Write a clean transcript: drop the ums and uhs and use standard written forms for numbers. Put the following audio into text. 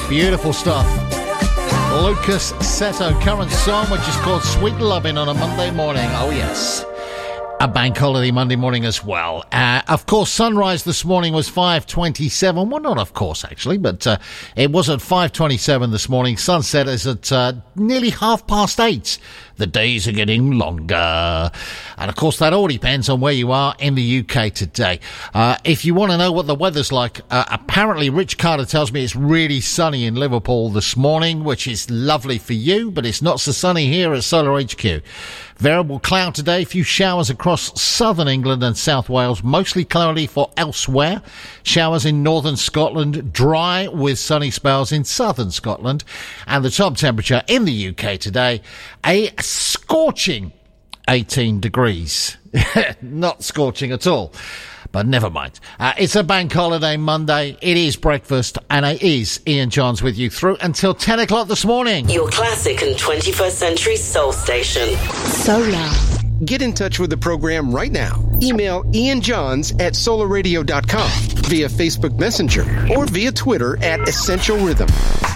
Beautiful stuff. Lucas Seto, current song, which is called Sweet Lovin' on a Monday morning. Oh, yes. A bank holiday Monday morning as well. Of course, sunrise this morning was 5:27. Well, not of course, actually, but it was at 5:27 this morning. Sunset is at nearly 8:30. The days are getting longer. And, of course, that all depends on where you are in the UK today. If you want to know what the weather's like, apparently Rich Carter tells me it's really sunny in Liverpool this morning, which is lovely for you, but it's not so sunny here at Solar HQ. Variable cloud today, few showers across southern England and South Wales, mostly cloudy for elsewhere. Showers in northern Scotland, dry with sunny spells in southern Scotland. And the top temperature in the UK today, a scorching 18 degrees. Not scorching at all. But never mind. It's a bank holiday Monday. It is breakfast, and it is Ian Johns with you through until 10 o'clock this morning. Your classic and 21st century soul station. Solar. Get in touch with the program right now. Email ianjohns@solarradio.com via Facebook Messenger or via Twitter @Essential Rhythm.